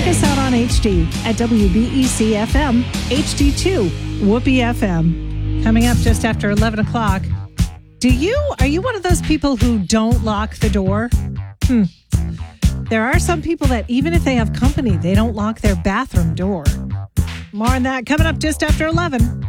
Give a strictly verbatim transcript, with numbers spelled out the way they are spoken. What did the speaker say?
us out on H D at W B E C F M, H D two, Whoopee F M. Coming up just after eleven o'clock. Do you, are you one of those people who don't lock the door? Hmm. There are some people that even if they have company, they don't lock their bathroom door. More on that coming up just after eleven.